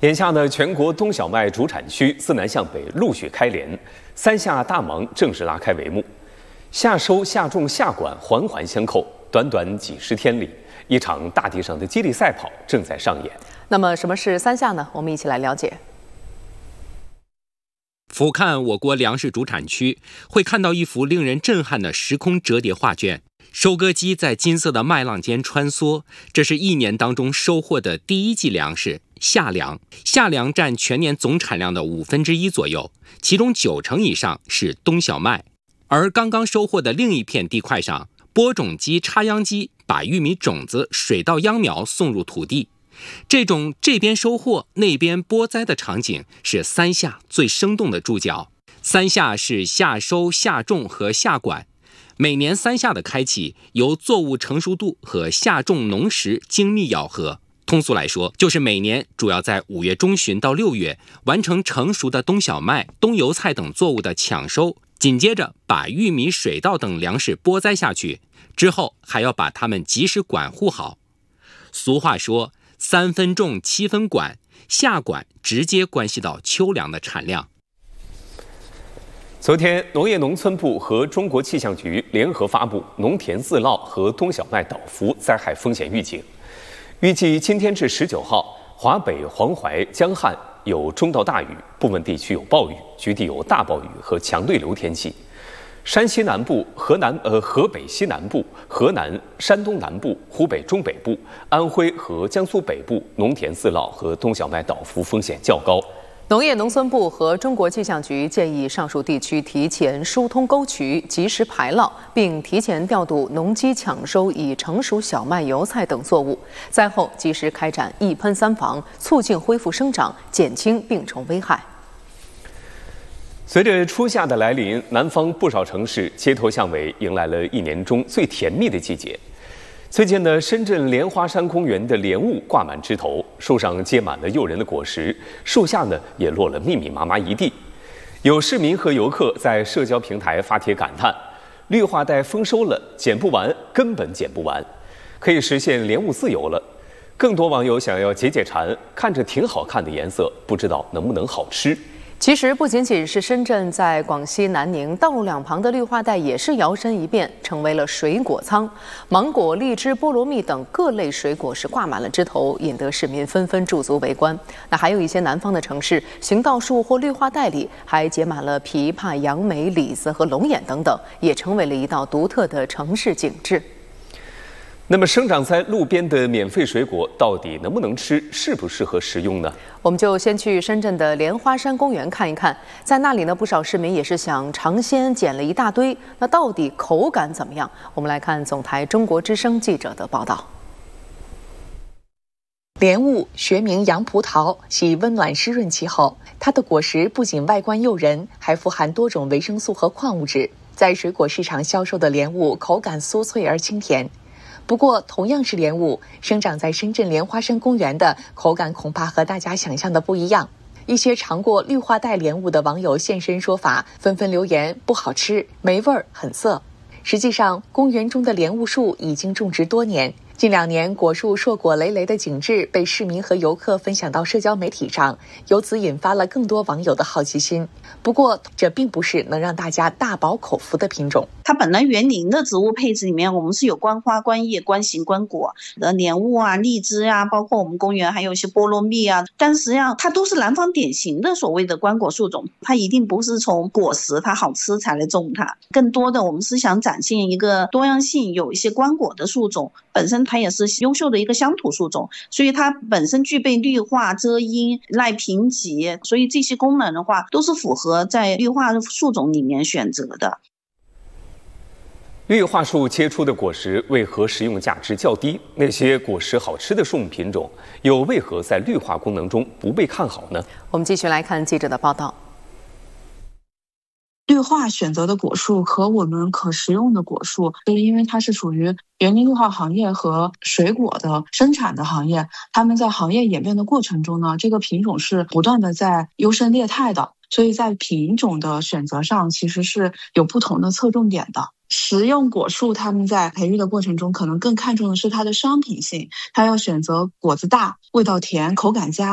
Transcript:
眼下呢，全国冬小麦主产区自南向北陆续开镰，三夏大忙正式拉开帷幕。夏收、夏种、夏管环环相扣，短短几十天里，一场大地上的接力赛跑正在上演。 那么，什么是三夏呢？我们一起来了解。 俯瞰我国粮食主产区，会看到一幅令人震撼的时空折叠画卷。收割机在金色的麦浪间穿梭，这是一年当中收获的第一季粮食夏粮。夏粮占全年总产量的1/5左右，其中90%以上是冬小麦。而刚刚收获的另一片地块上，播种机、插秧机把玉米种子水稻秧苗送入土地。这种这边收获那边播栽的场景是三夏最生动的注脚。三夏是夏收、夏种和夏管。每年三夏的开启由作物成熟度和夏种农时精密咬合。通俗来说，就是每年主要在5月中旬到6月完成成熟的冬小麦、冬油菜等作物的抢收，紧接着把玉米、水稻等粮食播栽下去，之后还要把它们及时管护好。俗话说3分种7分管，夏管直接关系到秋粮的产量。 昨天，农业农村部和中国气象局联合发布农田自涝和冬小麦倒伏灾害风险预警。预计今天至19号，华北、黄淮、江汉有中到大雨，部分地区有暴雨，局地有大暴雨和强对流天气。山西南部、河北西南部、河南、山东南部、湖北中北部、安徽和江苏北部农田自涝和冬小麦倒伏风险较高。 农业农村部和中国气象局建议上述地区提前疏通沟渠，及时排涝，并提前调度农机抢收已成熟小麦、油菜等作物，灾后及时开展一喷三防，促进恢复生长，减轻病虫危害。 随着初夏的来临，南方不少城市街头巷尾迎来了一年中最甜蜜的季节。最近呢，深圳莲花山公园的莲雾挂满枝头，树上结满了诱人的果实，树下呢也落了密密麻麻一地。有市民和游客在社交平台发帖感叹：绿化带丰收了，捡不完，根本捡不完，可以实现莲雾自由了。更多网友想要解解馋，看着挺好看的颜色，不知道能不能好吃。 其实不仅仅是深圳，在广西南宁，道路两旁的绿化带也是摇身一变，成为了水果仓。芒果、荔枝、菠萝蜜等各类水果是挂满了枝头，引得市民纷纷驻足围观。那还有一些南方的城市，行道树或绿化带里还结满了枇杷、杨梅、李子和龙眼等等，也成为了一道独特的城市景致。 那么生长在路边的免费水果到底能不能吃，适不适合食用呢？我们就先去深圳的莲花山公园看一看，在那里呢，不少市民也是想尝鲜，捡了一大堆。那到底口感怎么样？我们来看总台中国之声记者的报道。 莲雾学名洋葡萄，喜温暖湿润气候。它的果实不仅外观诱人，还富含多种维生素和矿物质。在水果市场销售的莲雾，口感酥脆而清甜。不过，同样是莲雾，生长在深圳莲花山公园的口感恐怕和大家想象的不一样。一些尝过绿化带莲雾的网友现身说法，纷纷留言不好吃、没味儿、很涩。实际上，公园中的莲雾树已经种植多年。近2年，果树硕果累累的景致被市民和游客分享到社交媒体上，由此引发了更多网友的好奇心。不过，这并不是能让大家大饱口福的品种。 它本来园林的植物配置里面，我们是有观花、观叶、观形、观果的莲雾啊、荔枝啊，包括我们公园还有一些菠萝蜜啊。但实际上，它都是南方典型的所谓的观果树种，它一定不是从果实它好吃才来种它。更多的，我们是想展现一个多样性，有一些观果的树种本身它也是优秀的一个乡土树种，所以它本身具备绿化、遮阴、耐贫瘠，所以这些功能的话都是符合在绿化树种里面选择的。 绿化树结出的果实为何食用价值较低？那些果实好吃的树木品种又为何在绿化功能中不被看好呢？ 我们继续来看记者的报道。 绿化选择的果树和我们可食用的果树，就是因为它是属于园林绿化行业和水果的生产的行业，它们在行业演变的过程中呢，这个品种是不断的在优胜劣汰的，所以在品种的选择上其实是有不同的侧重点的。食用果树它们在培育的过程中可能更看重的是它的商品性，它要选择果子大、味道甜、口感佳